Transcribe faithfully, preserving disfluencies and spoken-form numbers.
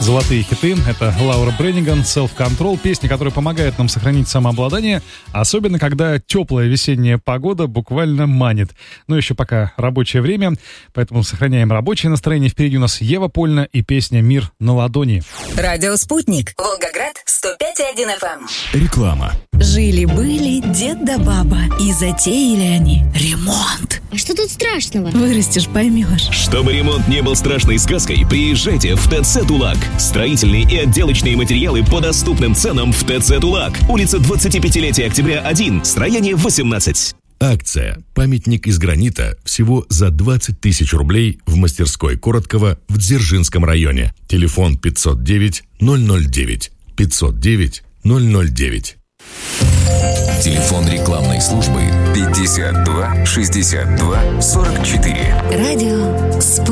Золотые хиты. Это Лаура Бренниган, Self Control, песня, которая помогает нам сохранить самообладание, особенно когда теплая весенняя погода буквально манит. Но еще пока рабочее время, поэтому сохраняем рабочее настроение. Впереди у нас Ева Польна и песня «Мир на ладони». Радио «Спутник», Волгоград, сто пять и один эф эм. Реклама. Жили-были дед да баба, и затеяли они ремонт. А что тут страшного? Вырастешь, поймешь. Чтобы ремонт не был страшной сказкой, приезжайте в ТЦ «Тулак». Строительные и отделочные материалы по доступным ценам в ТЦ «Тулак». Улица двадцатипятилетия октября один, строение восемнадцать. Акция «Памятник из гранита» всего за двадцать тысяч рублей в мастерской Короткова в Дзержинском районе. Телефон пятьсот девять ноль ноль девять пятьсот девять ноль ноль девять. Телефон рекламной службы пятьдесят два шестьдесят два сорок четыре. Радио «Спутник».